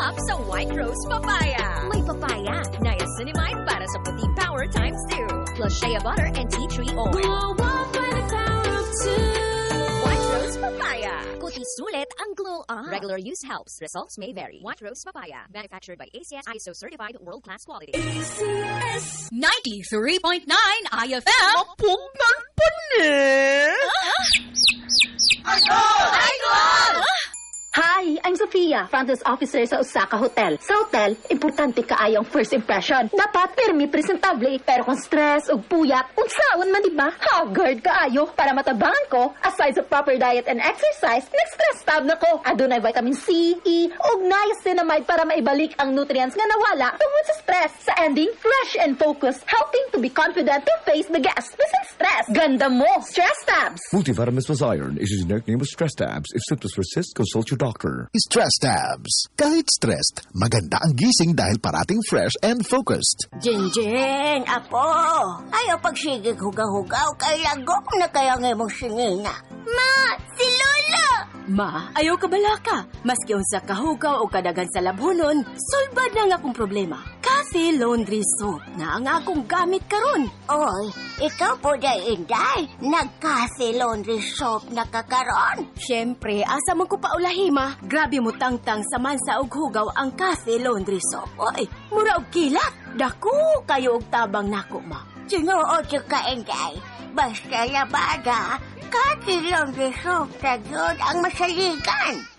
up sa White Rose Papaya. May papaya, niacinamide para sa puting power times 2, plus shea butter and tea tree oil. Glow up by the power of 2. White Rose Papaya. Kuti sulit ang glow up. Regular use helps. Results may vary. White Rose Papaya. Manufactured by ACS ISO certified world-class quality. ACS 93.9 IFM. Mapugnan pa ni! Idol! Hi, I'm Sofia, front desk officer sa Osaka Hotel. Sa hotel, importante kaayong first impression. Dapat pirmi presentable, pero kung stress o puyat, unsaon man diba? Haggard kaayo para matabangan ko. Aside sa proper diet and exercise, next-stress tab na ko. Adunay vitamin C, E, ug niacinamide para maibalik ang nutrients nga nawala tungod sa stress. Sa ending, fresh and focused, helping to be confident to face the guests without stress. Ganda mo! Stress tabs! Multivitamins plus iron is a generic name of Stress Tabs. If symptoms persist, consult your doctor. Stress Tabs. Kahit stressed, maganda ang gising dahil parating fresh and focused. Jinjin, apo. Ayaw pagsigig hugaw-hugaw, kay lagok na kaya nga mong singina. Ma, si Lola! Ma, ayaw ka bala ka. Maski unsa kahugaw o kadagan sa labhonon, sulbad na nga akong problema. Cafe Laundry Soap na ang akong gamit karon. Oy, ikaw po day inday. Nag-Cafe Laundry Soap na kakaron. Siyempre, asa man ko paulahima, grabe mo tangtang sa mansa og hugaw ang Cafe Laundry Soap. Oy, mura og kilat. Dako kayo og tabang nako, ma. Sinuod yung ka, inday. Basta labada, Cafe Laundry Soap na yun ang masaligan.